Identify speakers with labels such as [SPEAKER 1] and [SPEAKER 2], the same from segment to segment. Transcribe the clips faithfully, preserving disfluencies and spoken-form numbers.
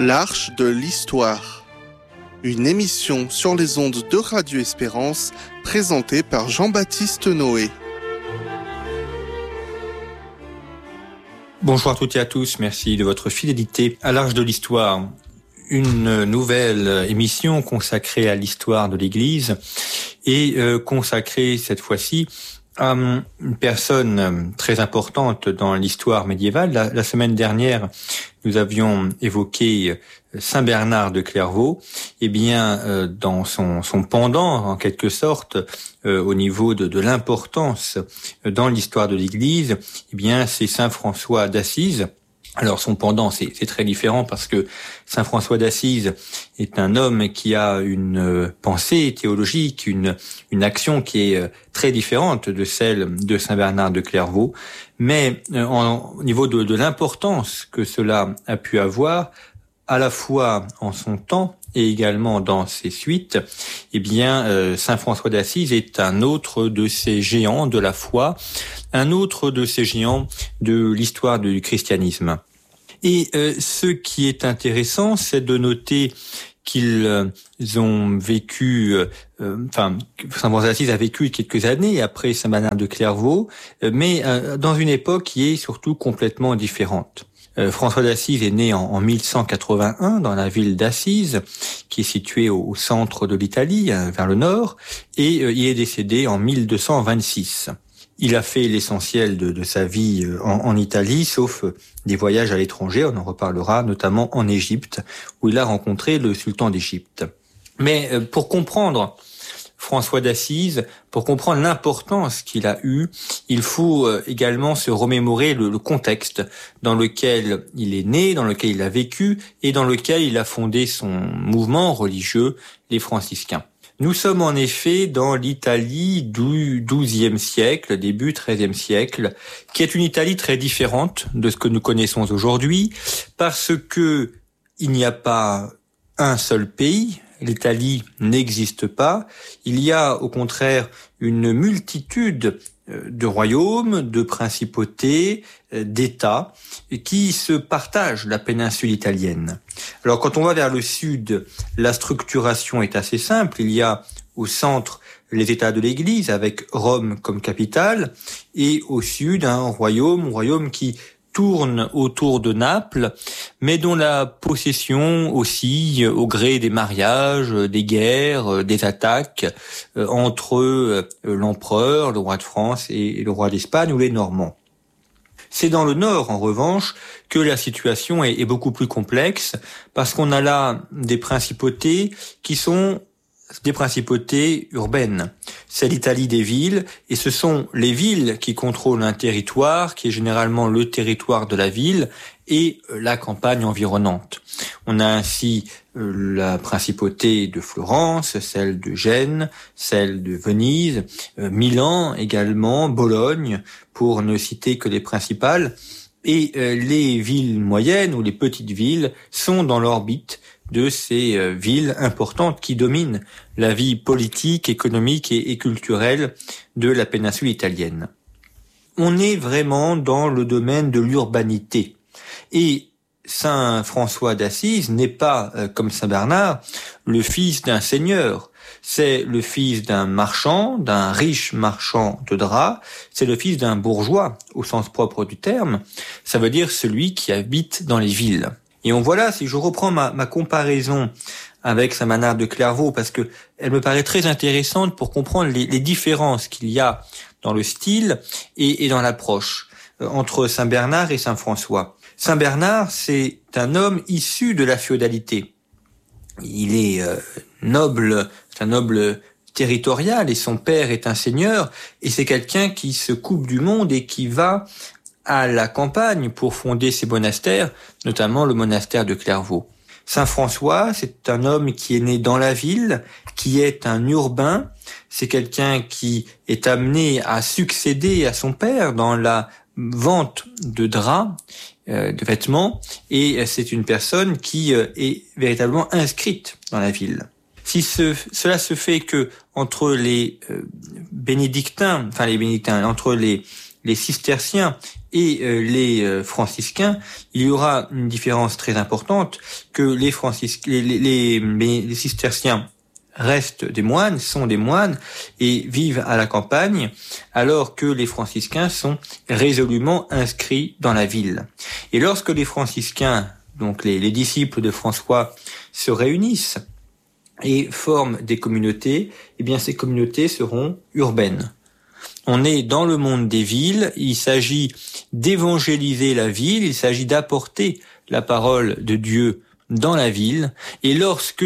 [SPEAKER 1] L'Arche de l'Histoire, une émission sur les ondes de Radio Espérance présentée par Jean-Baptiste Noé.
[SPEAKER 2] Bonjour à toutes et à tous, merci de votre fidélité à l'Arche de l'Histoire. Une nouvelle émission consacrée à l'histoire de l'Église et euh, consacrée cette fois-ci à une personne très importante dans l'histoire médiévale. La, la semaine dernière, nous avions évoqué Saint Bernard de Clairvaux. Eh bien, euh, dans son, son pendant, en quelque sorte, euh, au niveau de, de l'importance dans l'histoire de l'Église, eh bien, c'est Saint François d'Assise. Alors son pendant, c'est, c'est très différent parce que Saint François d'Assise est un homme qui a une euh, pensée théologique, une, une action qui est euh, très différente de celle de Saint Bernard de Clairvaux. Mais euh, en, au niveau de, de l'importance que cela a pu avoir, à la fois en son temps et également dans ses suites, eh bien, euh, Saint François d'Assise est un autre de ces géants de la foi, un autre de ces géants de l'histoire du christianisme. Et euh, ce qui est intéressant, c'est de noter qu'ils euh, ont vécu, euh, enfin, Saint François d'Assise a vécu quelques années après Saint Bernard de Clairvaux, euh, mais euh, dans une époque qui est surtout complètement différente. Euh, François d'Assise est né en, en mille cent quatre-vingt-un dans la ville d'Assise, qui est située au, au centre de l'Italie, hein, vers le nord, et euh, il est décédé en mille deux cent vingt-six. Il a fait l'essentiel de, de sa vie en, en Italie, sauf des voyages à l'étranger, on en reparlera, notamment en Égypte, où il a rencontré le sultan d'Égypte. Mais euh, pour comprendre François d'Assise, pour comprendre l'importance qu'il a eue, il faut également se remémorer le, le contexte dans lequel il est né, dans lequel il a vécu et dans lequel il a fondé son mouvement religieux, les franciscains. Nous sommes en effet dans l'Italie du douzième siècle, début treizième siècle, qui est une Italie très différente de ce que nous connaissons aujourd'hui, parce que il n'y a pas un seul pays. L'Italie n'existe pas. Il y a au contraire une multitude de royaumes, de principautés, d'États qui se partagent la péninsule italienne. Alors quand on va vers le sud, la structuration est assez simple. Il y a au centre les États de l'Église avec Rome comme capitale et au sud un royaume, un royaume qui tourne autour de Naples, mais dont la possession oscille au gré des mariages, des guerres, des attaques euh, entre euh, l'empereur, le roi de France et le roi d'Espagne ou les Normands. C'est dans le nord, en revanche, que la situation est, est beaucoup plus complexe, parce qu'on a là des principautés qui sont des principautés urbaines. C'est l'Italie des villes, et ce sont les villes qui contrôlent un territoire, qui est généralement le territoire de la ville, et la campagne environnante. On a ainsi euh, la principauté de Florence, celle de Gênes, celle de Venise, euh, Milan également, Bologne, pour ne citer que les principales. Et euh, les villes moyennes ou les petites villes sont dans l'orbite de ces euh, villes importantes qui dominent la vie politique, économique et, et culturelle de la péninsule italienne. On est vraiment dans le domaine de l'urbanité. Et Saint François d'Assise n'est pas, euh, comme Saint Bernard, le fils d'un seigneur. C'est le fils d'un marchand, d'un riche marchand de draps. C'est le fils d'un bourgeois, au sens propre du terme. Ça veut dire celui qui habite dans les villes. Et on voit là, si je reprends ma, ma comparaison avec Saint Bernard de Clairvaux, parce que elle me paraît très intéressante pour comprendre les, les différences qu'il y a dans le style et, et dans l'approche euh, entre Saint Bernard et Saint François. Saint Bernard, c'est un homme issu de la féodalité. Il est euh, noble, c'est un noble territorial et son père est un seigneur et c'est quelqu'un qui se coupe du monde et qui va à la campagne pour fonder ses monastères, notamment le monastère de Clairvaux. Saint François, c'est un homme qui est né dans la ville, qui est un urbain, c'est quelqu'un qui est amené à succéder à son père dans la vente de draps, euh, de vêtements, et c'est une personne qui euh, est véritablement inscrite dans la ville. Si ce, cela se fait que entre les euh, bénédictins, enfin les bénédictins, entre les les cisterciens et euh, les euh, franciscains, il y aura une différence très importante, que les, francis- les, les, les, les cisterciens restent des moines, sont des moines et vivent à la campagne, alors que les franciscains sont résolument inscrits dans la ville. Et lorsque les franciscains, donc les, les disciples de François, se réunissent et forment des communautés, eh bien ces communautés seront urbaines. On est dans le monde des villes, il s'agit d'évangéliser la ville, il s'agit d'apporter la parole de Dieu dans la ville, et lorsque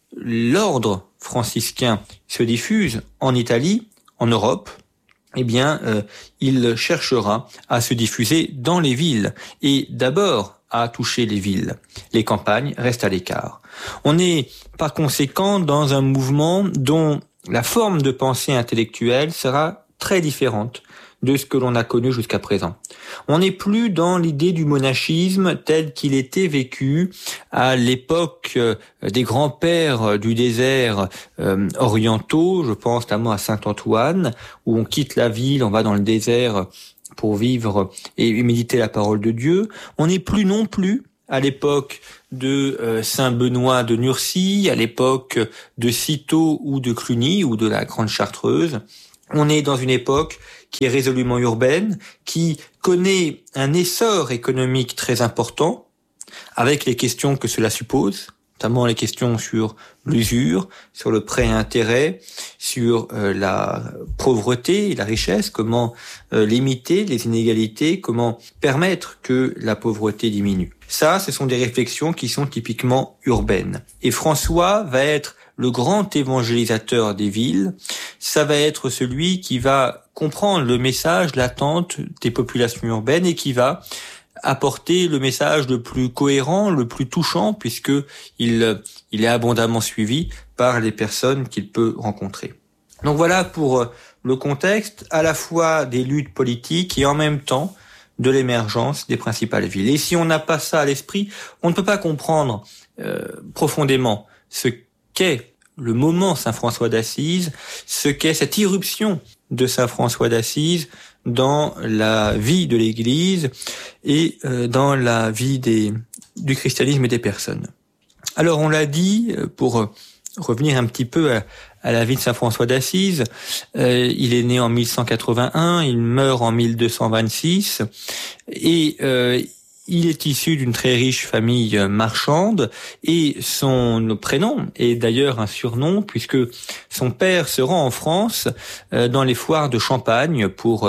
[SPEAKER 2] l'ordre franciscain se diffuse en Italie, en Europe, eh bien, euh, il cherchera à se diffuser dans les villes, et d'abord à toucher les villes. Les campagnes restent à l'écart. On est par conséquent dans un mouvement dont la forme de pensée intellectuelle sera très différente de ce que l'on a connu jusqu'à présent. On n'est plus dans l'idée du monachisme tel qu'il était vécu à l'époque des grands-pères du désert euh, orientaux, je pense notamment à Saint-Antoine, où on quitte la ville, on va dans le désert pour vivre et méditer la parole de Dieu. On n'est plus non plus à l'époque de euh, Saint-Benoît de Nursie, à l'époque de Cîteaux ou de Cluny ou de la Grande Chartreuse. On est dans une époque qui est résolument urbaine, qui connaît un essor économique très important, avec les questions que cela suppose, notamment les questions sur l'usure, sur le prêt à intérêt, sur euh, la pauvreté et la richesse, comment euh, limiter les inégalités, comment permettre que la pauvreté diminue. Ça, ce sont des réflexions qui sont typiquement urbaines. Et François va être le grand évangélisateur des villes, ça va être celui qui va comprendre le message, l'attente des populations urbaines et qui va apporter le message le plus cohérent, le plus touchant, puisque il, il est abondamment suivi par les personnes qu'il peut rencontrer. Donc voilà pour le contexte à la fois des luttes politiques et en même temps de l'émergence des principales villes. Et si on n'a pas ça à l'esprit, on ne peut pas comprendre euh, profondément ce qu'est le moment Saint-François d'Assise, ce qu'est cette irruption de Saint-François d'Assise dans la vie de l'Église et euh, dans la vie des, du christianisme et des personnes. Alors on l'a dit, pour revenir un petit peu à, à la vie de Saint-François d'Assise, euh, il est né en mille cent quatre-vingt-un, il meurt en mille deux cent vingt-six et euh, il est issu d'une très riche famille marchande et son prénom est d'ailleurs un surnom puisque son père se rend en France dans les foires de Champagne pour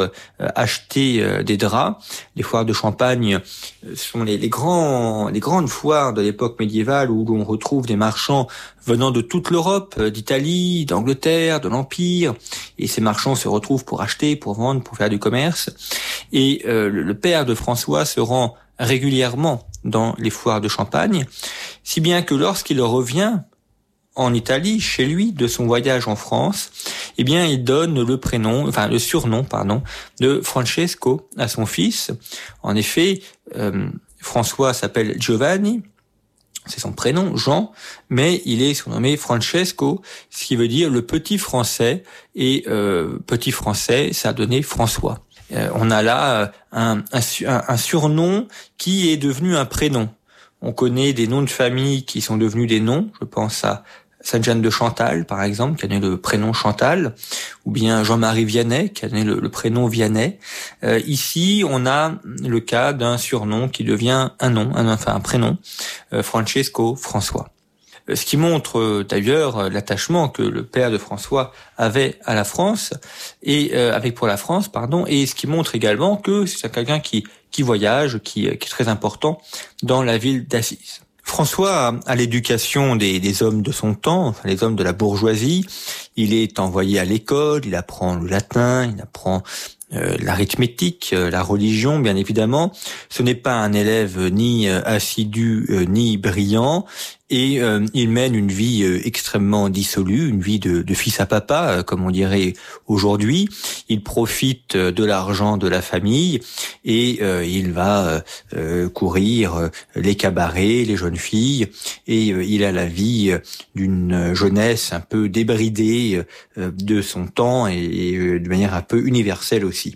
[SPEAKER 2] acheter des draps. Les foires de Champagne sont les, les, grands, les grandes foires de l'époque médiévale où l'on retrouve des marchands venant de toute l'Europe, d'Italie, d'Angleterre, de l'Empire, et ces marchands se retrouvent pour acheter, pour vendre, pour faire du commerce. Et euh, le père de François se rend régulièrement dans les foires de Champagne, si bien que lorsqu'il revient en Italie, chez lui, de son voyage en France, eh bien, il donne le prénom, enfin, le surnom, pardon, de Francesco à son fils. En effet, euh, François s'appelle Giovanni, c'est son prénom, Jean, mais il est surnommé Francesco, ce qui veut dire le petit français, et euh, petit français, ça a donné François. Euh, on a là un, un, un surnom qui est devenu un prénom. On connaît des noms de famille qui sont devenus des noms. Je pense à Sainte-Jeanne de Chantal, par exemple, qui a donné le prénom Chantal, ou bien Jean-Marie Vianney, qui a donné le, le prénom Vianney. Euh, ici, on a le cas d'un surnom qui devient un nom, un, enfin un prénom, euh, Francesco, François. Ce qui montre d'ailleurs l'attachement que le père de François avait à la France et euh, avec pour la France, pardon, et ce qui montre également que c'est quelqu'un qui qui voyage, qui, qui est très important dans la ville d'Assise. François a l'éducation des, des hommes de son temps, enfin les hommes de la bourgeoisie. Il est envoyé à l'école, il apprend le latin, il apprend Euh, l'arithmétique, euh, la religion, bien évidemment. Ce n'est pas un élève ni euh, assidu euh, ni brillant, et euh, il mène une vie euh, extrêmement dissolue, une vie de, de fils à papa, euh, comme on dirait aujourd'hui. Il profite euh, de l'argent de la famille et euh, il va euh, courir euh, les cabarets, les jeunes filles, et euh, il a la vie euh, d'une jeunesse un peu débridée euh, de son temps et, et euh, de manière un peu universelle aussi.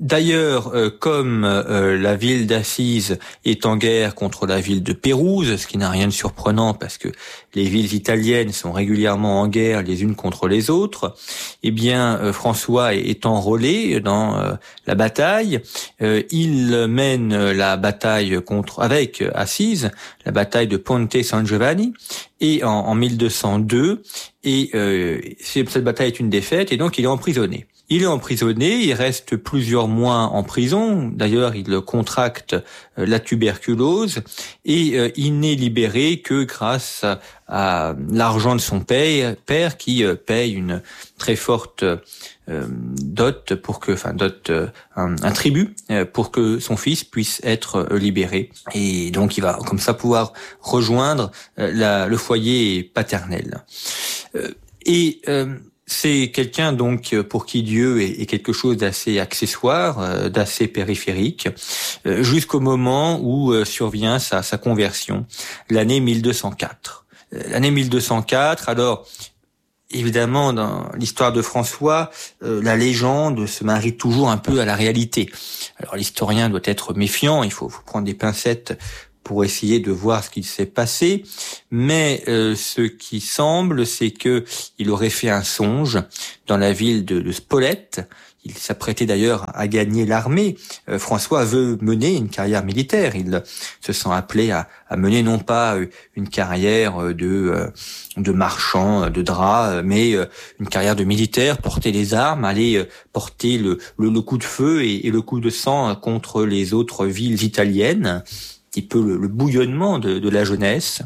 [SPEAKER 2] D'ailleurs, euh, comme euh, la ville d'Assise est en guerre contre la ville de Pérouse, ce qui n'a rien de surprenant parce que les villes italiennes sont régulièrement en guerre les unes contre les autres, eh bien euh, François est enrôlé dans euh, la bataille. Euh, il mène la bataille contre avec Assise, la bataille de Ponte San Giovanni, et en, en mille deux cent deux. Et euh, cette bataille est une défaite, et donc il est emprisonné. Il est emprisonné, il reste plusieurs mois en prison. D'ailleurs, il contracte la tuberculose et euh, il n'est libéré que grâce à, à l'argent de son père, père qui euh, paye une très forte euh, dot pour que, enfin dot, euh, un, un tribut euh, pour que son fils puisse être euh, libéré. Et donc, il va comme ça pouvoir rejoindre euh, la, le foyer paternel. Euh, et euh, C'est quelqu'un donc pour qui Dieu est, est quelque chose d'assez accessoire, euh, d'assez périphérique, euh, jusqu'au moment où euh, survient sa, sa conversion, l'année mille deux cent quatre. Euh, l'année mille deux cent quatre, alors évidemment dans l'histoire de François, euh, la légende se marie toujours un peu à la réalité. Alors l'historien doit être méfiant, il faut, faut prendre des pincettes pour essayer de voir ce qu'il s'est passé, mais euh, ce qui semble, c'est que il aurait fait un songe dans la ville de, de Spolète. Il s'apprêtait d'ailleurs à gagner l'armée. Euh, François veut mener une carrière militaire. Il se sent appelé à, à mener non pas une carrière de, de marchand de draps, mais une carrière de militaire, porter les armes, aller porter le, le, le coup de feu et, et le coup de sang contre les autres villes italiennes. Un petit peu le, le bouillonnement de, de la jeunesse.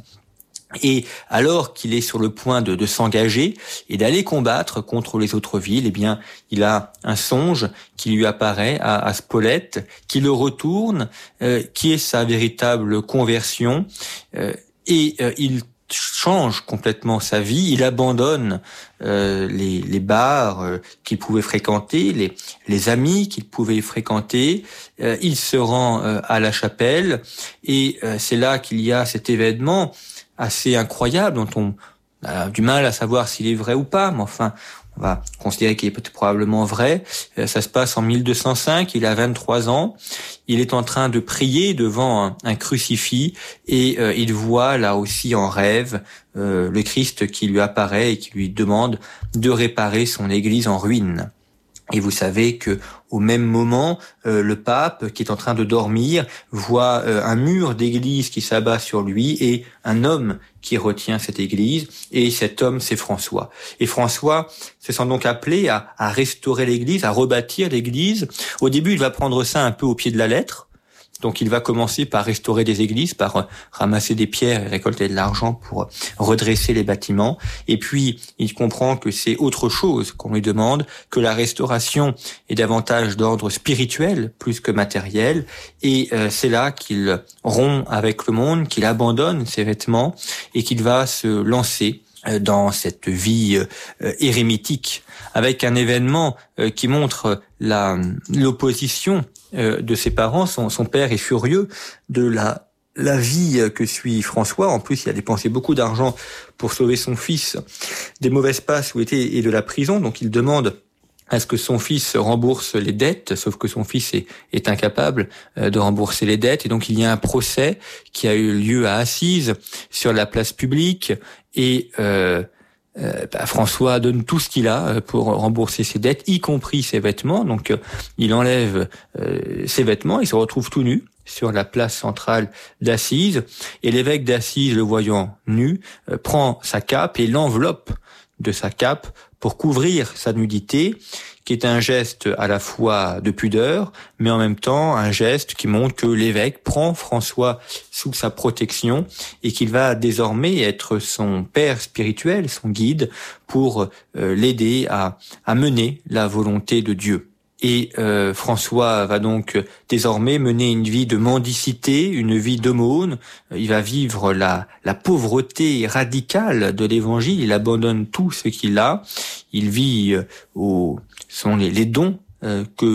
[SPEAKER 2] Et alors qu'il est sur le point de, de s'engager et d'aller combattre contre les autres villes, eh bien, il a un songe qui lui apparaît à, à Spolète, qui le retourne, euh, qui est sa véritable conversion, euh, et euh, il change complètement sa vie. Il abandonne euh, les, les bars euh, qu'il pouvait fréquenter, les, les amis qu'il pouvait fréquenter. Euh, il se rend euh, à la chapelle, et euh, c'est là qu'il y a cet événement assez incroyable dont on a du mal à savoir s'il est vrai ou pas, mais enfin, on va considérer qu'il est peut-être probablement vrai. Euh, ça se passe en mille deux cent cinq, il a vingt-trois ans, il est en train de prier devant un, un crucifix, et euh, il voit là aussi en rêve euh, le Christ qui lui apparaît et qui lui demande de réparer son église en ruine. Et vous savez que au même moment, euh, le pape, qui est en train de dormir, voit euh, un mur d'église qui s'abat sur lui et un homme qui retient cette église. Et cet homme, c'est François. Et François se sent donc appelé à, à restaurer l'église, à rebâtir l'église. Au début, il va prendre ça un peu au pied de la lettre. Donc il va commencer par restaurer des églises, par ramasser des pierres et récolter de l'argent pour redresser les bâtiments. Et puis il comprend que c'est autre chose qu'on lui demande, que la restauration est davantage d'ordre spirituel plus que matériel. Et euh, c'est là qu'il rompt avec le monde, qu'il abandonne ses vêtements et qu'il va se lancer dans cette vie euh, érémitique, avec un événement euh, qui montre la l'opposition euh, de ses parents. Son, son père est furieux de la la vie que suit François. En plus, il a dépensé beaucoup d'argent pour sauver son fils des mauvaises passes où était et de la prison. Donc, il demande à ce que son fils rembourse les dettes, sauf que son fils est, est incapable de rembourser les dettes. Et donc, il y a un procès qui a eu lieu à Assise, sur la place publique, et euh, euh, bah, François donne tout ce qu'il a pour rembourser ses dettes, y compris ses vêtements. Donc, euh, il enlève euh, ses vêtements, il se retrouve tout nu sur la place centrale d'Assise, et l'évêque d'Assise, le voyant nu, euh, prend sa cape et l'enveloppe de sa cape pour couvrir sa nudité, qui est un geste à la fois de pudeur, mais en même temps un geste qui montre que l'évêque prend François sous sa protection et qu'il va désormais être son père spirituel, son guide, pour euh, l'aider à, à mener la volonté de Dieu. Et euh, François va donc désormais mener une vie de mendicité, une vie d'aumône. Il va vivre la, la pauvreté radicale de l'Évangile. Il abandonne tout ce qu'il a. Il vit euh, au, sont les, les dons euh, que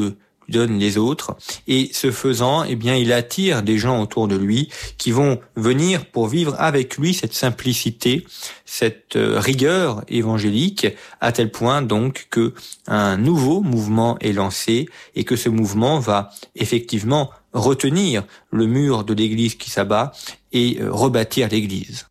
[SPEAKER 2] lui donne les autres. Et ce faisant, eh bien, il attire des gens autour de lui qui vont venir pour vivre avec lui cette simplicité, cette rigueur évangélique, à tel point donc que un nouveau mouvement est lancé et que ce mouvement va effectivement retenir le mur de l'Église qui s'abat et rebâtir l'Église.